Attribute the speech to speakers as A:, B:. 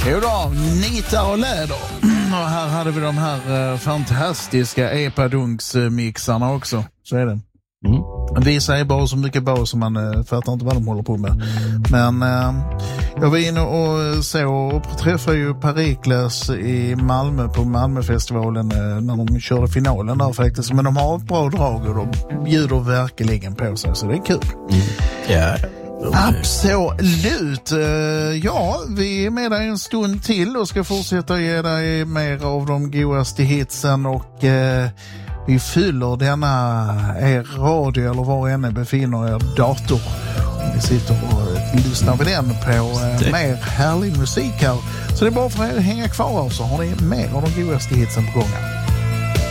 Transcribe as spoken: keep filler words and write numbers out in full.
A: Jo då, nitar och läder. Och här hade vi de här uh, fantastiska epadunks-mixarna också. Så är det. Mm. Vi säger bara så mycket bra som man uh, fattar inte vad de håller på med. Men uh, jag var inne och så och träffade ju Perikles i Malmö på Malmöfestivalen uh, när de körde finalen där faktiskt. Men de har ett bra drag och de bjuder verkligen på sig, så det är kul.
B: Mm. Ja.
A: Absolut. Ja, vi är med dig en stund till och ska fortsätta ge dig mer av de godaste hitsen, och eh, vi fyller denna er radio eller var än befinner er dator. Vi sitter och lyssnar på den på eh, mer härlig musik här. Så det är bara för er att hänga kvar, så har ni mer av de godaste hitsen på gången.